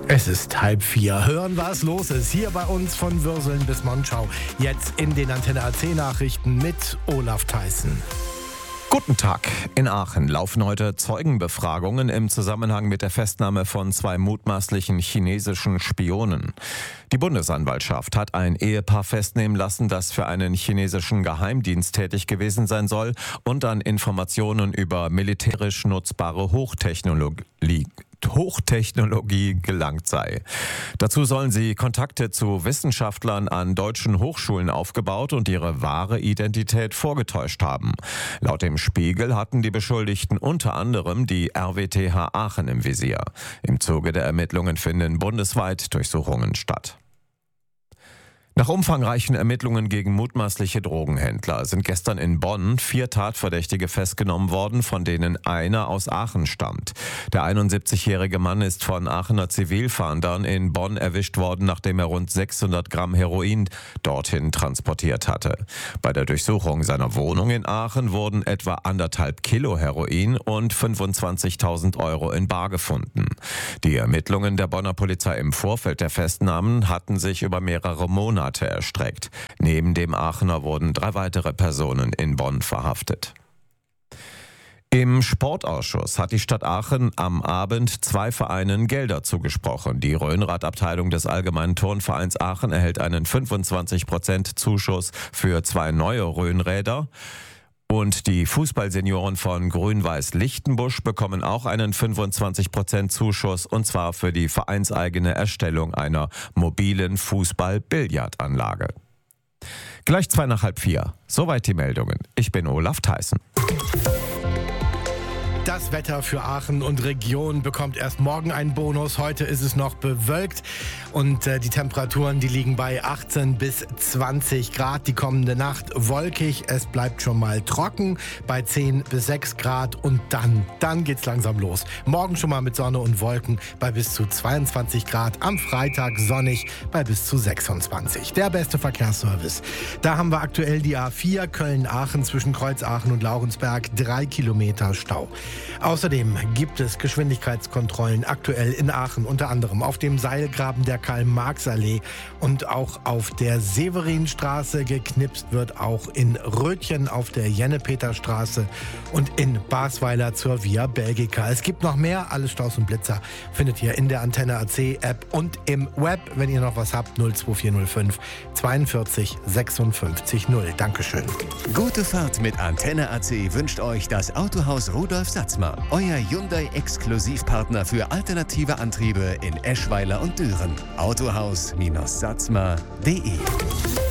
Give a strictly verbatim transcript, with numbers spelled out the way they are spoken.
Es ist halb vier. Hören, was los ist. Hier bei uns von Würseln bis Monschau. Jetzt in den Antenne A C Nachrichten mit Olaf Theissen. Guten Tag. In Aachen laufen heute Zeugenbefragungen im Zusammenhang mit der Festnahme von zwei mutmaßlichen chinesischen Spionen. Die Bundesanwaltschaft hat ein Ehepaar festnehmen lassen, das für einen chinesischen Geheimdienst tätig gewesen sein soll und an Informationen über militärisch nutzbare Hochtechnologie Hochtechnologie gelangt sei. Dazu sollen sie Kontakte zu Wissenschaftlern an deutschen Hochschulen aufgebaut und ihre wahre Identität vorgetäuscht haben. Laut dem Spiegel hatten die Beschuldigten unter anderem die R W T H Aachen im Visier. Im Zuge der Ermittlungen finden bundesweit Durchsuchungen statt. Nach umfangreichen Ermittlungen gegen mutmaßliche Drogenhändler sind gestern in Bonn vier Tatverdächtige festgenommen worden, von denen einer aus Aachen stammt. Der einundsiebzigjährige Mann ist von Aachener Zivilfahndern in Bonn erwischt worden, nachdem er rund sechshundert Gramm Heroin dorthin transportiert hatte. Bei der Durchsuchung seiner Wohnung in Aachen wurden etwa anderthalb Kilo Heroin und fünfundzwanzigtausend Euro in bar gefunden. Die Ermittlungen der Bonner Polizei im Vorfeld der Festnahmen hatten sich über mehrere Monate erstreckt. Neben dem Aachener wurden drei weitere Personen in Bonn verhaftet. Im Sportausschuss hat die Stadt Aachen am Abend zwei Vereinen Gelder zugesprochen. Die Rhönrad-Abteilung des Allgemeinen Turnvereins Aachen erhält einen fünfundzwanzig Prozent Zuschuss für zwei neue Rhönräder. Und die Fußballsenioren von Grün-Weiß Lichtenbusch bekommen auch einen fünfundzwanzig Prozent Zuschuss, und zwar für die vereinseigene Erstellung einer mobilen Fußball-Billardanlage. Gleich zwei nach halb vier. Soweit die Meldungen. Ich bin Olaf Theissen. Das Wetter für Aachen und Region bekommt erst morgen einen Bonus. Heute ist es noch bewölkt und äh, die Temperaturen, die liegen bei achtzehn bis zwanzig Grad. Die kommende Nacht wolkig, es bleibt schon mal trocken bei zehn bis sechs Grad und dann, dann geht's langsam los. Morgen schon mal mit Sonne und Wolken bei bis zu zweiundzwanzig Grad. Am Freitag sonnig bei bis zu sechsundzwanzig. Der beste Verkehrsservice. Da haben wir aktuell die A vier Köln-Aachen zwischen Kreuzaachen und Laurensberg. Drei Kilometer Stau. Außerdem gibt es Geschwindigkeitskontrollen aktuell in Aachen, unter anderem auf dem Seilgraben der Karl-Marx-Allee und auch auf der Severinstraße. Geknipst wird auch in Rötchen auf der Jenne-Peter-Straße und in Basweiler zur Via Belgica. Es gibt noch mehr, alles Staus und Blitzer findet ihr in der Antenne A C App und im Web. Wenn ihr noch was habt, null zwei vier null fünf zweiundvierzig sechsundfünfzig null. Dankeschön. Gute Fahrt mit Antenne A C wünscht euch das Autohaus Rudolf Satzma. Euer Hyundai-Exklusivpartner für alternative Antriebe in Eschweiler und Düren. Autohaus Satzma punkt de